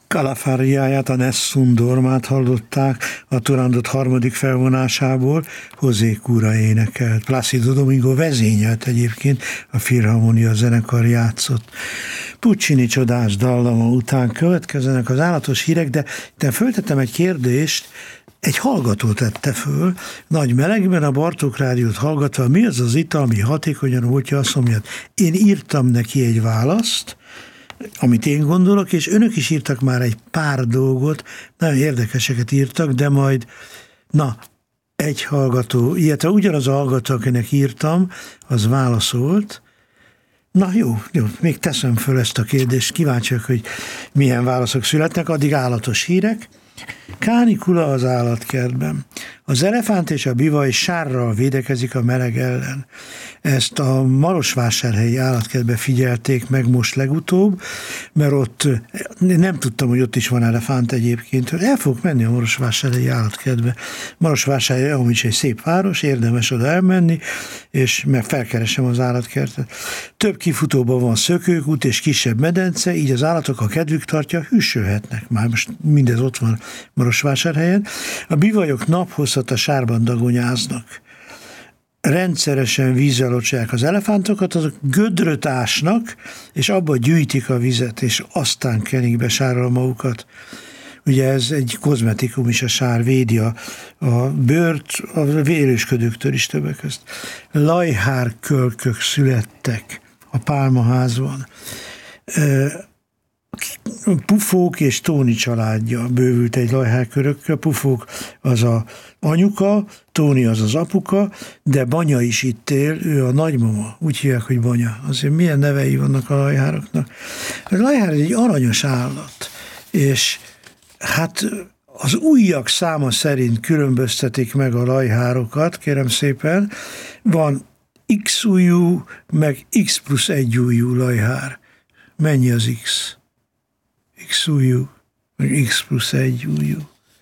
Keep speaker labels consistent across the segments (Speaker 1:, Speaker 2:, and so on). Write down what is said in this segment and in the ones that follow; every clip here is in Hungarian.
Speaker 1: Calafariáját, a Nessun Dormát hallották a Turandot harmadik felvonásából, José Cura énekelt. Plácido Domingo vezényelt egyébként, a Filharmonia zenekar játszott. Puccini csodás dallama után következenek az állatos hírek, de föltettem egy kérdést, egy hallgató tette föl, nagy melegben a Bartók Rádiót hallgatva, mi az az ital, ami hatékonyan oltja a szomjat. Én írtam neki egy választ, amit én gondolok, és önök is írtak már egy pár dolgot, nagyon érdekeseket írtak, de majd, egy hallgató, illetve ugyanaz a hallgató, akinek írtam, az válaszolt. Jó, még teszem föl ezt a kérdést, kíváncsiak, hogy milyen válaszok születnek, addig állatos hírek. Kánikula az állatkertben. Az elefánt és a bivaj sárral védekezik a meleg ellen. Ezt a Marosvásárhelyi állatkertben figyelték meg most legutóbb, mert ott nem tudtam, hogy ott is van elefánt egyébként. El fogok menni a Marosvásárhelyi állatkertbe. Marosvásárhely, ahol is egy szép város, érdemes oda elmenni, és meg felkeresem az állatkertet. Több kifutóban van szökőkút és kisebb medence, így az állatok, ha kedvük tartja, hűsölhetnek. Már most mindez ott van Marosvásárhelyen. A bivajok naphosszat a sárban dagonyáznak. Rendszeresen vízzel locsolják az elefántokat, azok gödröt ásnak, és abba gyűjtik a vizet, és aztán kenik be sárral magukat. Ugye ez egy kozmetikum is, a sár védi a bőrt, a vérősködőktől is többek közt. Lajhárkölkök születtek a pálmaházban. Pufók és Tóni családja bővült egy lajhárkörökkel. Pufók az a anyuka, Tóni az az apuka, de Banya is itt él, ő a nagymama, úgy hívják, hogy Banya. Azért milyen nevei vannak a lajhároknak. A lajhár egy aranyos állat, és hát az ujjak száma szerint különböztetik meg a lajhárokat, kérem szépen. Van X ujjú, meg X+1 ujjú lajhár. Mennyi az X? X ujjú, meg X+1 ujjú.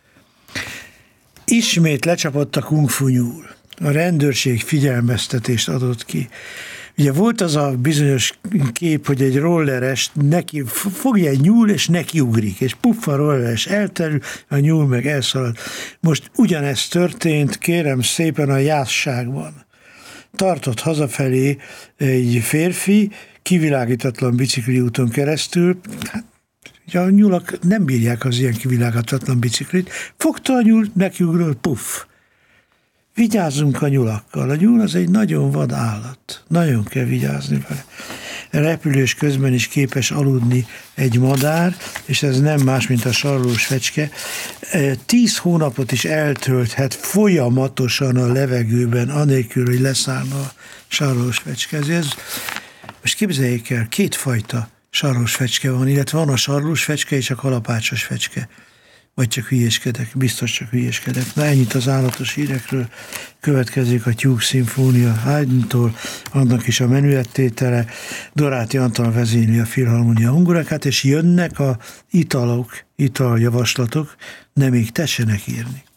Speaker 1: Ismét lecsapott a kungfu nyúl. A rendőrség figyelmeztetést adott ki. Ugye volt az a bizonyos kép, hogy egy rolleres neki fogja egy nyúl, és nekiugrik, és puff, a rolleres elterül, a nyúl meg elszalad. Most ugyanezt történt, kérem szépen, a Jászságban. Tartott hazafelé egy férfi, kivilágítatlan bicikliúton keresztül, a nyulak nem bírják az ilyen kivilágítatlan biciklit, fogta a nyúl, nekiugról, puff. Vigyázzunk a nyulakkal. A nyúl az egy nagyon vad állat. Nagyon kell vigyázni vele. Repülés közben is képes aludni egy madár, és ez nem más, mint a sarlós fecske. 10 hónapot is eltölthet folyamatosan a levegőben, anélkül, hogy leszállna a sarlós fecske. Ez, most képzeljék el, 2 fajta sarlós fecske van, illetve van a sarlós fecske és a kalapácsos fecske. Vagy csak hülyéskedek, biztos csak hülyéskedek. Na, ennyit az állatos hírekről. Következik a Tyúk szimfónia Haydntól, annak is a menüettétele. Doráti Antal vezényli a Filharmonia hungurakát, és jönnek a italok, italjavaslatok, de még tessenek írni.